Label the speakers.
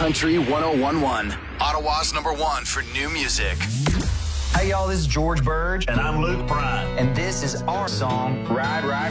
Speaker 1: Country 101.1, Ottawa's #1 for new music.
Speaker 2: Hey y'all, this is George Burge.
Speaker 3: And I'm Luke Bryan.
Speaker 2: And this is our song, Ride, Ride,